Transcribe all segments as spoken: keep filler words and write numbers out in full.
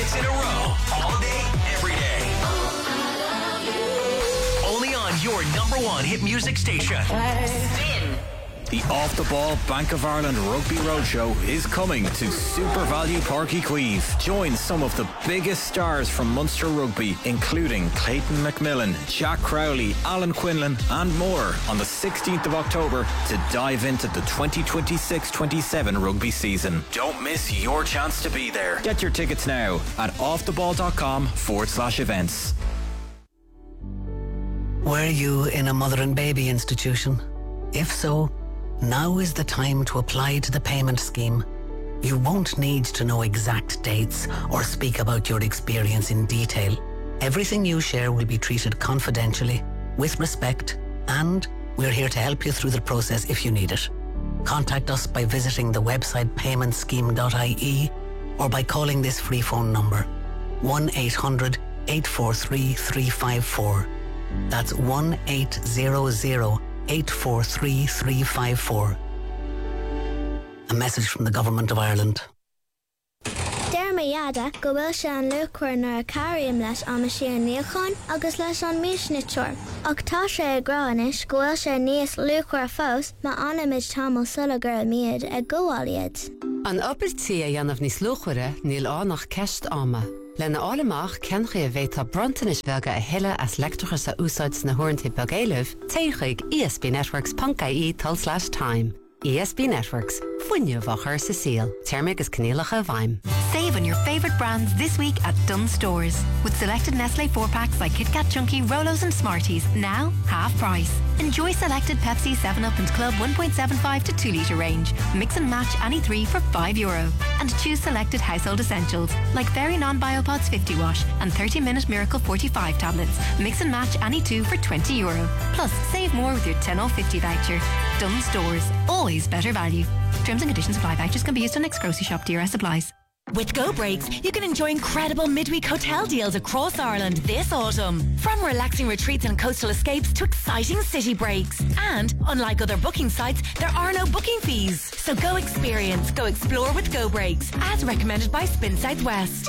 hits in a row, all day, every day. Only on your number one hit music station. Spin. The Off the Ball Bank of Ireland Rugby Roadshow is coming to Super Value Park Queeve. Join some of the biggest stars from Munster Rugby, including Clayton McMillan, Jack Crowley, Alan Quinlan and more on the sixteenth of October to dive into the twenty twenty-six twenty-seven rugby season. Don't miss your chance to be there. Get your tickets now at offtheball.com forward slash events. Were you in a mother and baby institution? If so, now is the time to apply to the payment scheme. You won't need to know exact dates or speak about your experience in detail. Everything you share will be treated confidentially, with respect, and we're here to help you through the process if you need it. Contact us by visiting the website payment scheme dot I E or by calling this free phone number one eight hundred eight four three three five four. That's one eight hundred eight four three three five four. A message from the Government of Ireland. Derma yada go bhfuil se an luachmhar nar cariam leis am sé an níochan agus leis an mísnitúir. Ach tá sé ag gráis go bhfuil sé níos luachmhar fós má anamid tamil sulla gur miad ag goáiliad. An obairtí a dhéanamh níos luachmhara níl ánach ceist ama. Lena álamach cenché a bheith tá brontanis bhealga a heile as lectucha sa úsáid na hórintí begéileh, téigh E S B Networks punca I tal slash time. E S B Networks, fuinne bhachar sa síl. Termic is Canílacha Bhaim. Save on your favourite brands this week at Dunnes Stores. With selected Nestle four packs like Kit Kat Chunky, Rolos and Smarties, now half price. Enjoy selected Pepsi, seven up and Club one point seven five to two litre range. Mix and match any three for five euro. And choose selected household essentials like Fairy Non-Biopods fifty wash and thirty minute Miracle forty-five tablets. Mix and match any two for twenty euro. Plus, save more with your ten off fifty voucher. Dunnes Stores, always better value. Terms and conditions apply. Vouchers can be used on next grocery shop. D R S applies. With Go Breaks, you can enjoy incredible midweek hotel deals across Ireland this autumn. From relaxing retreats and coastal escapes to exciting city breaks. And, unlike other booking sites, there are no booking fees. So go experience, go explore with Go Breaks, as recommended by Spin Southwest.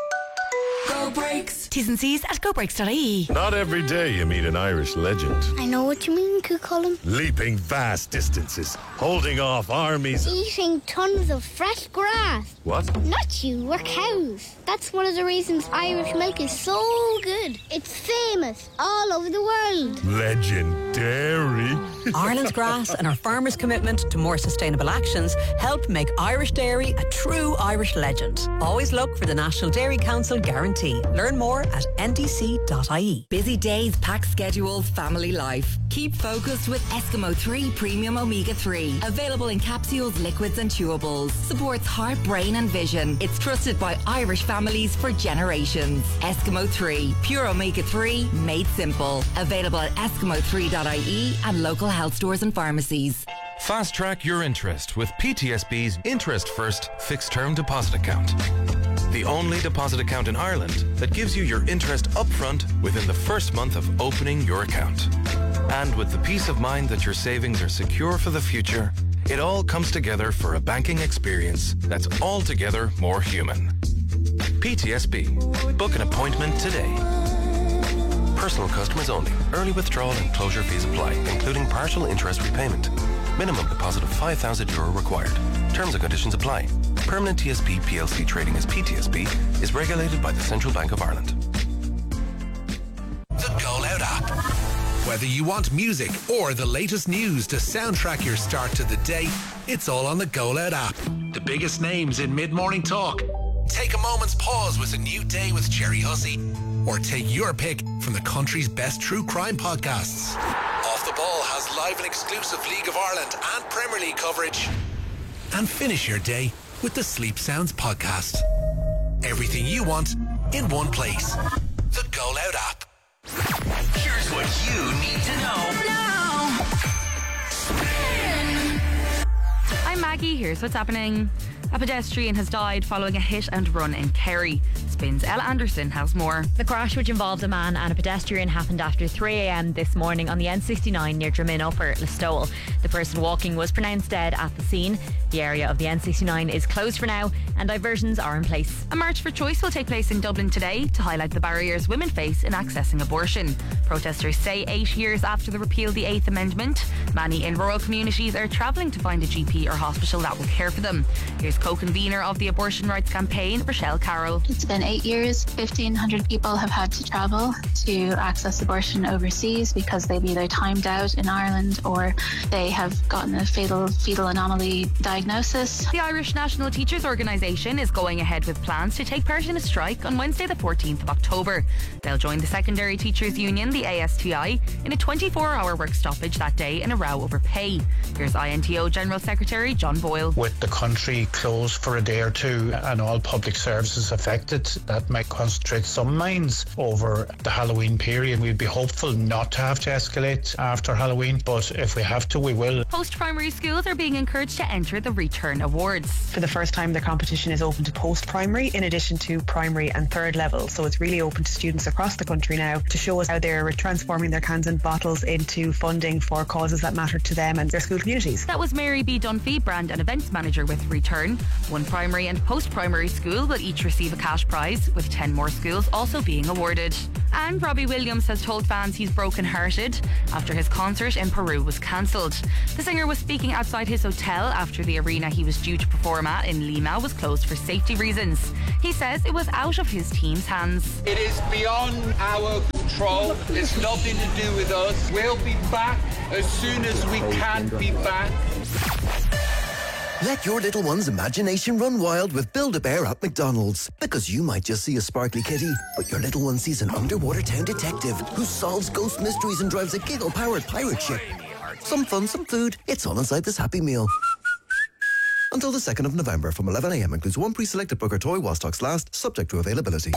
Go Breaks. T's and C's at go breaks dot I E. Not every day you meet an Irish legend. I know what you mean, Cucullin. Leaping vast distances, holding off armies. Eating tons of fresh grass. What? Not you, we're cows. That's one of the reasons Irish milk is so good. It's famous all over the world. Legendary. Ireland's grass and our farmers' commitment to more sustainable actions help make Irish dairy a true Irish legend. Always look for the National Dairy Council guarantee. Learn more at N D C dot I E. Busy days, packed schedules, family life. Keep focused with Eskimo three Premium Omega three. Available in capsules, liquids and chewables. Supports heart, brain and vision. It's trusted by Irish families for generations. Eskimo three, pure Omega three, made simple. Available at Eskimo three dot I E and local health stores and pharmacies. Fast track your interest with P T S B's Interest First Fixed Term Deposit Account. The only deposit account in Ireland that gives you your interest upfront within the first month of opening your account. And with the peace of mind that your savings are secure for the future, it all comes together for a banking experience that's altogether more human. P T S B. Book an appointment today. Personal customers only. Early withdrawal and closure fees apply, including partial interest repayment. Minimum deposit of five thousand euro required. Terms and conditions apply. Permanent T S B P L C trading as P T S B is regulated by the Central Bank of Ireland. The Go Loud app. Whether you want music or the latest news to soundtrack your start to the day, it's all on the Go Loud app. The biggest names in mid-morning talk. Take a moment's pause with A New Day with Jerry Hussey. Or take your pick from the country's best true crime podcasts. Off the Ball has live and exclusive League of Ireland and Premier League coverage. And finish your day with the Sleep Sounds podcast. Everything you want in one place. The Go Loud app. Here's what you need to know now. I'm Maggie. Here's what's happening. A pedestrian has died following a hit and run in Kerry. Spin's Ella Anderson has more. The crash, which involved a man and a pedestrian, happened after three a m this morning on the N sixty-nine near Drammin Upper, Listowel. The person walking was pronounced dead at the scene. The area of the N sixty-nine is closed for now and diversions are in place. A March for Choice will take place in Dublin today to highlight the barriers women face in accessing abortion. Protesters say eight years after the repeal of the Eighth Amendment, many in rural communities are travelling to find a G P or hospital that will care for them. Here's co-convener of the abortion rights campaign, Rochelle Carroll. It's been eight years. fifteen hundred people have had to travel to access abortion overseas because they've either timed out in Ireland or they have gotten a fatal fetal anomaly diagnosis. The Irish National Teachers Organisation is going ahead with plans to take part in a strike on Wednesday the fourteenth of October. They'll join the Secondary Teachers Union, the A S T I, in a twenty-four hour work stoppage that day in a row over pay. Here's I N T O General Secretary John Boyle. With the country closed for a day or two and all public services affected, that might concentrate some minds over the Halloween period. We'd be hopeful not to have to escalate after Halloween, but if we have to, we will. Post-primary schools are being encouraged to enter the Return Awards. For the first time, the competition is open to post-primary in addition to primary and third level, so it's really open to students across the country now to show us how they're transforming their cans and bottles into funding for causes that matter to them and their school communities. That was Mary B. Dunphy, Brand and Events Manager with Return. One primary and post-primary school will each receive a cash prize, with ten more schools also being awarded. And Robbie Williams has told fans he's broken-hearted after his concert in Peru was cancelled. The singer was speaking outside his hotel after the arena he was due to perform at in Lima was closed for safety reasons. He says it was out of his team's hands. It is beyond our control. It's nothing to do with us. We'll be back as soon as we can be back. Let your little one's imagination run wild with Build-A-Bear at McDonald's. Because you might just see a sparkly kitty, but your little one sees an underwater town detective who solves ghost mysteries and drives a giggle-powered pirate ship. Some fun, some food. It's all inside this Happy Meal. Until the second of November from eleven a m includes one pre-selected book or toy while stocks last, subject to availability.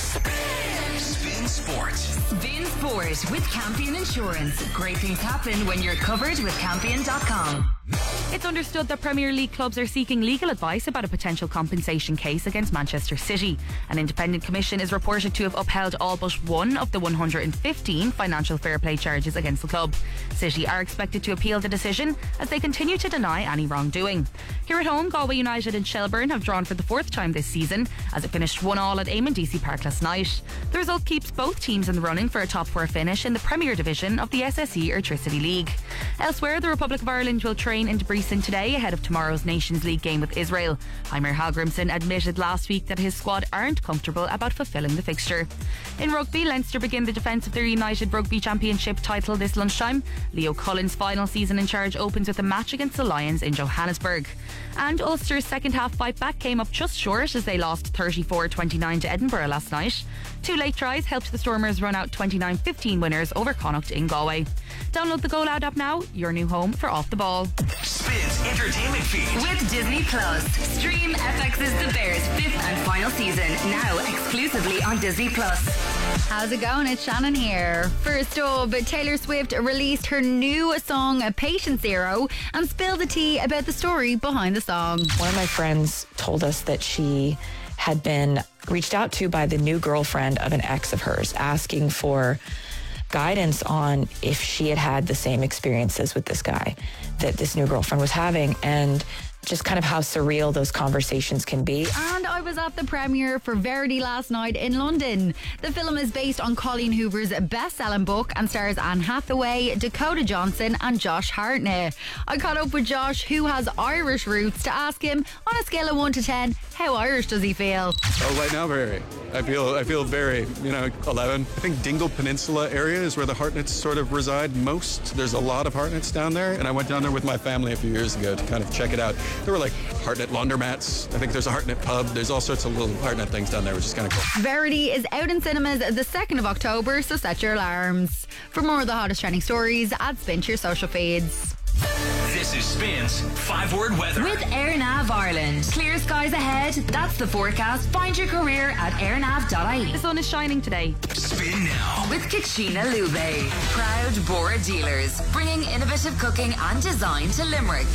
Spin Sport. Spin Sport with Campion Insurance. Great things happen when you're covered with Campion dot com. It's understood that Premier League clubs are seeking legal advice about a potential compensation case against Manchester City. An independent commission is reported to have upheld all but one of the one hundred fifteen financial fair play charges against the club. City are expected to appeal the decision as they continue to deny any wrongdoing. Here at home, Galway United and Shelburne have drawn for the fourth time this season as it finished one all at Eamon D C Park last night. The result keeps both teams in the running for a top four finish in the Premier Division of the S S E Airtricity League. Elsewhere, the Republic of Ireland will train in Debrecen today ahead of tomorrow's Nations League game with Israel. Heimer Hallgrimsson admitted last week that his squad aren't comfortable about fulfilling the fixture. In rugby, Leinster begin the defence of their United Rugby Championship title this lunchtime. Leo Cullen's final season in charge opens with a match against the Lions in Johannesburg. And Ulster's second half fight back came up just short as they lost thirty-four twenty-nine to Edinburgh last night. Two late tries helped the Stormers run out twenty-nine fifteen winners over Connacht in Galway. Download the Go Loud app now, your new home for Off the Ball. Spin's entertainment feed with Disney Plus. Stream F X's The Bears fifth and final season now exclusively on Disney Plus. How's it going? It's Shannon here. First up, Taylor Swift released her new song Patient Zero and spilled the tea about the story behind the song. One of my friends told us that she had been reached out to by the new girlfriend of an ex of hers asking for guidance on if she had had the same experiences with this guy that this new girlfriend was having, and just kind of how surreal those conversations can be. And I was at the premiere for Verity last night in London. The film is based on Colleen Hoover's best-selling book and stars Anne Hathaway, Dakota Johnson and Josh Hartnett. I caught up with Josh, who has Irish roots, to ask him, on a scale of one to ten, how Irish does he feel? Oh, right now, very. I feel I feel very, you know, eleven. I think Dingle Peninsula area is where the Hartnetts sort of reside most. There's a lot of Hartnetts down there, and I went down there with my family a few years ago to kind of check it out. There were like Hartnett laundromats. I think there's a Hartnett pub. There's all sorts of little Hartnett things down there, which is kind of cool. Verity is out in cinemas the second of October, so set your alarms. For more of the hottest trending stories, add Spin to your social feeds. This is Spin's five-word weather. With AirNav Ireland. Clear skies ahead. That's the forecast. Find your career at airnav dot I E. The sun is shining today. Spin now. With Kachina Lube. Proud Bora dealers. Bringing innovative cooking and design to Limerick.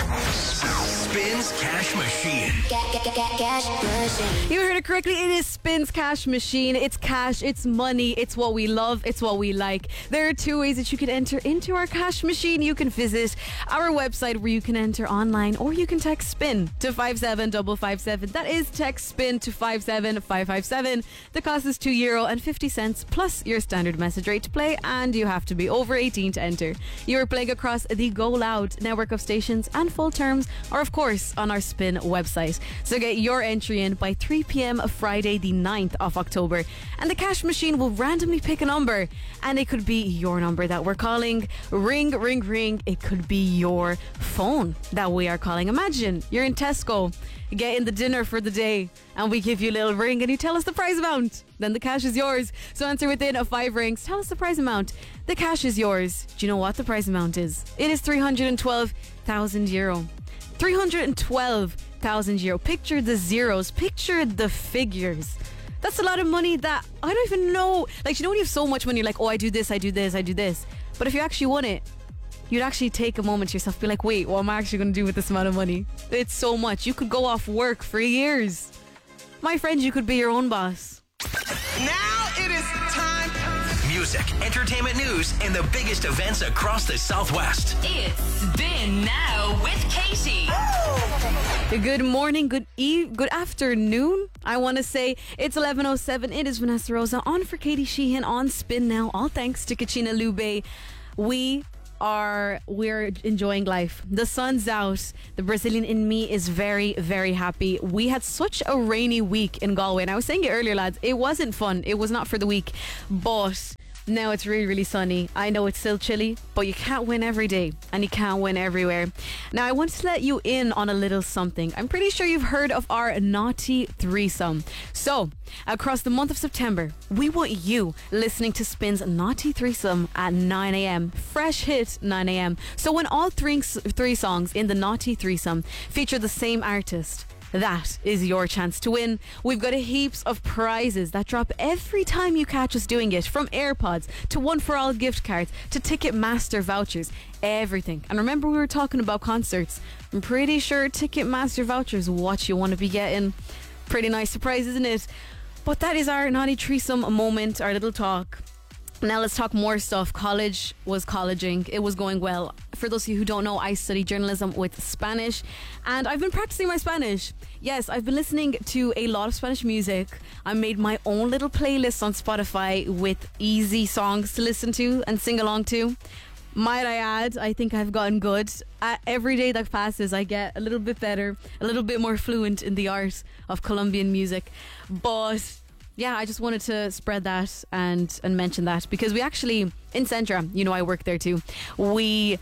Spins Cash Machine. You heard it correctly. It is Spins Cash Machine. It's cash, it's money, it's what we love, it's what we like. There are two ways that you can enter into our cash machine. You can visit our website where you can enter online, or you can text SPIN to five seven five five seven. That is text SPIN to five seven five five seven. The cost is two euro and fifty cents plus your standard message rate to play, and you have to be over eighteen to enter. You are playing across the Go Loud network of stations, and full terms are of course on our Spin website. So get your entry in by three p.m. Friday the ninth of October, and the cash machine will randomly pick a number, and it could be your number that we're calling. Ring, ring, ring. It could be your phone that we are calling. Imagine you're in Tesco getting the dinner for the day, and we give you a little ring and you tell us the price amount. Then the cash is yours. So answer within a five rings. Tell us the price amount. The cash is yours. Do you know what the price amount is? It is three hundred twelve thousand euro. three hundred twelve thousand euro. Picture the zeros. Picture the figures. That's a lot of money that I don't even know. Like, you know when you have so much money, you're like, oh, I do this, I do this, I do this. But if you actually won it, you'd actually take a moment to yourself, be like, wait, what am I actually going to do with this amount of money? It's so much. You could go off work for years. My friend, you could be your own boss. Now it is time. Music, entertainment news, and the biggest events across the Southwest. It's Spin Now with Katie. Good morning, good eve, good afternoon. I want to say it's eleven oh seven. It is Vanessa Rosa on for Katie Sheehan on Spin Now. All thanks to Kachina Lube. We are we're enjoying life. The sun's out. The Brazilian in me is very, very happy. We had such a rainy week in Galway, and I was saying it earlier, lads, it wasn't fun. It was not for the week, but now it's really, really sunny. I know it's still chilly, but you can't win every day, and you can't win everywhere. Now, I want to let you in on a little something. I'm pretty sure you've heard of our Naughty Threesome. So, across the month of September, we want you listening to Spin's Naughty Threesome at nine a.m. Fresh hit nine a.m. So when all three, three songs in the Naughty Threesome feature the same artist, that is your chance to win. We've got a heaps of prizes that drop every time you catch us doing it, from AirPods to One for All gift cards to Ticketmaster vouchers, everything. And remember, we were talking about concerts. I'm pretty sure Ticketmaster vouchers, what you want to be getting. Pretty nice surprise, isn't it? But that is our Naughty Threesome moment, our little talk. Now let's talk more stuff. College was colleging. It was going well. For those of you who don't know, I study journalism with Spanish, and I've been practicing my Spanish. Yes, I've been listening to a lot of Spanish music. I made my own little playlist on Spotify with easy songs to listen to and sing along to. Might I add, I think I've gotten good. Uh, every day that passes, I get a little bit better, a little bit more fluent in the art of Colombian music. But yeah, I just wanted to spread that and, and mention that, because we actually, in Centra, you know, I work there too, we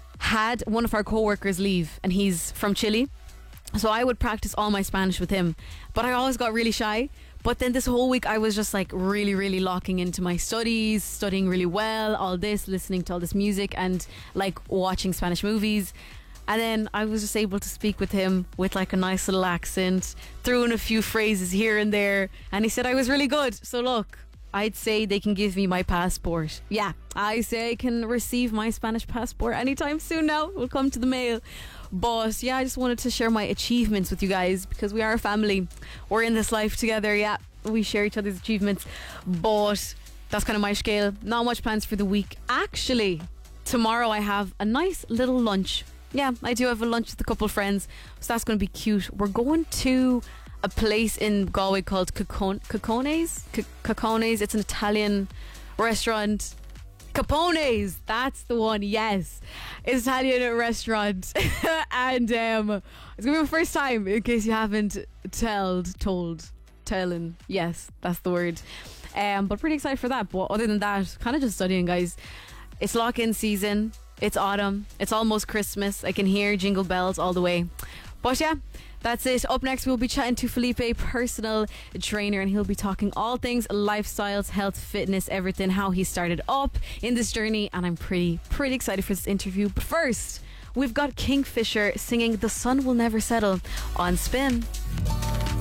had one of our co-workers leave, and he's from Chile. So I would practice all my Spanish with him, but I always got really shy. But then this whole week I was just like really, really locking into my studies, studying really well, all this, listening to all this music, and like watching Spanish movies. And then I was just able to speak with him with like a nice little accent, threw in a few phrases here and there, and he said I was really good. So look, I'd say they can give me my passport. Yeah, I say I can receive my Spanish passport anytime soon now. It will come to the mail. But yeah, I just wanted to share my achievements with you guys, because we are a family. We're in this life together. Yeah, we share each other's achievements. But that's kind of my scale. Not much plans for the week. Actually, tomorrow I have a nice little lunch. Yeah, I do have a lunch with a couple of friends, so that's going to be cute. We're going to a place in Galway called Cacon- Cacones. C- Cacones. It's an Italian restaurant. Capone's, that's the one. Yes, it's an Italian restaurant, and um, it's gonna be my first time. In case you haven't told, told, telling. Yes, that's the word. Um, but pretty excited for that. But other than that, kind of just studying, guys. It's lock-in season. It's autumn. It's almost Christmas. I can hear jingle bells all the way. But yeah, that's it. Up next, we'll be chatting to Felipe, personal trainer, and he'll be talking all things lifestyles, health, fitness, everything, how he started up in this journey. And I'm pretty, pretty excited for this interview. But first, we've got Kingfisher singing The Sun Will Never Settle on Spin.